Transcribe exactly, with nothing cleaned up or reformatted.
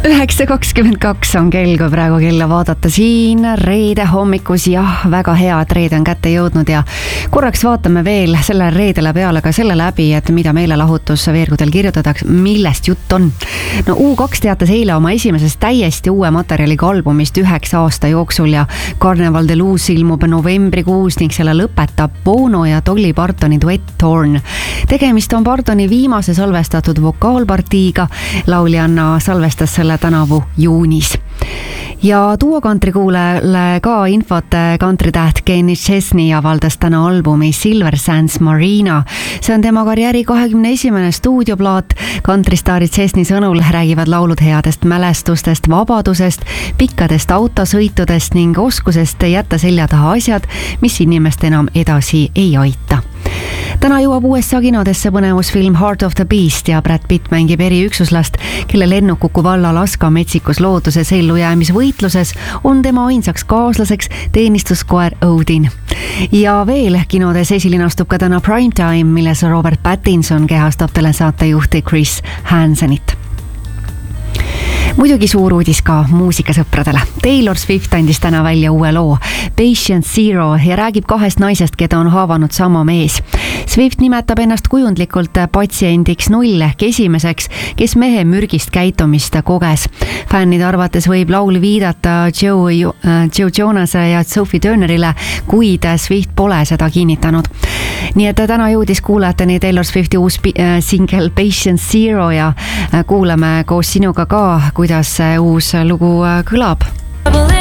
üheksa kakskümmend kaks on kell, kui praegu kella vaadata siin reede hommikus. Jah, väga hea, et reede on kätte jõudnud ja korraks vaatame veel selle reedele peale ka selle läbi, et mida meelelahutus veergudel kirjutatakse, millest jutt on. No U kaks teatas eile oma esimesest täiesti uue materjaliga albumist üheksa aasta jooksul ja Carnival de Luz ilmub novembrikuus ning selle lõpetab Bono ja Dolly Partoni duett Torn. Tegemist on Partoni viimase salvestatud vokaalpartiiga. Lauljanna salvestas selle tänavu juunis. Ja tuua kantrikuulele ka infot. Kantritäht Kenny Chesney avaldas täna albumi Silver Sands Marina. See on tema karjääri kahekümne esimene stuudioplaat. Kantristaari Chesney sõnul räägivad laulud headest mälestustest, vabadusest, pikkadest autosõitudest ning oskusest jätta selja taha asjad, mis inimest enam edasi ei aita. Täna jõuab U S A kinodesse põnevusfilm Heart of the Beast ja Brad Pitt mängib eriüksuslast, kelle lennuk kukub alla Alaska metsikus looduses ellujäämisvõitluses, on tema ainsaks kaaslaseks teenistuskoer Odin. Ja veel kinodes esilinastub ka täna Primetime, milles Robert Pattinson kehastab telesaatejuhti Chris Hansenit. Muidugi suur uudis ka muusikasõpradele. Taylor Swift andis täna välja uue loo Patient Zero ja räägib kahest naisest, keda on haavanud sama mees. Swift nimetab ennast kujundlikult patsiendiks null ehk esimeseks, kes mehe mürgist käitumist koges. Fännide arvates võib laul viidata Joe, Joe Jonase ja Sophie Turnerile, kuid Swift pole seda kinnitanud. Nii et täna jõudis kuulajateni Taylor Swifti uus single Patient Zero ja kuulame koos sinuga ka, kuidas see uus lugu kõlab.